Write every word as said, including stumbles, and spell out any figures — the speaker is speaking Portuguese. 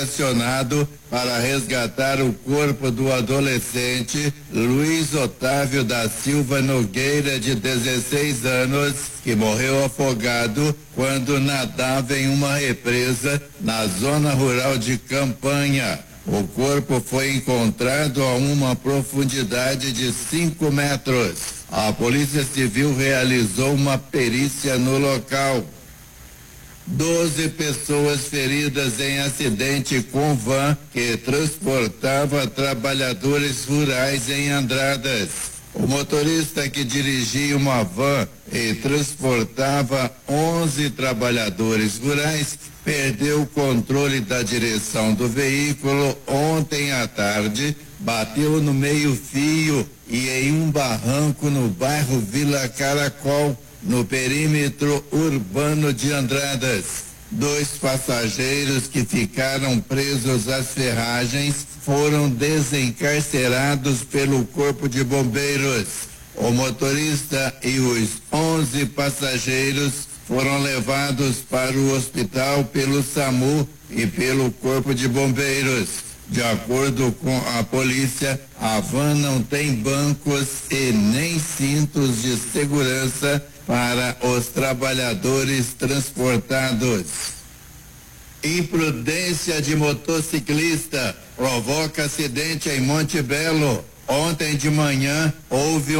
acionado para resgatar o corpo do adolescente Luiz Otávio da Silva Nogueira, de dezesseis anos, que morreu afogado quando nadava em uma represa na zona rural de Campanha. O corpo foi encontrado a uma profundidade de cinco metros. A Polícia Civil realizou uma perícia no local. Doze pessoas feridas em acidente com van que transportava trabalhadores rurais em Andradas. O motorista, que dirigia uma van e transportava onze trabalhadores rurais, perdeu o controle da direção do veículo ontem à tarde, bateu no meio-fio e em um barranco no bairro Vila Caracol, no perímetro urbano de Andradas. Dois passageiros que ficaram presos às ferragens foram desencarcerados pelo Corpo de Bombeiros. O motorista e os onze passageiros foram levados para o hospital pelo SAMU e pelo Corpo de Bombeiros. De acordo com a polícia, a van não tem bancos e nem cintos de segurança para os trabalhadores transportados. Imprudência de motociclista provoca acidente em Monte Belo. Ontem de manhã houve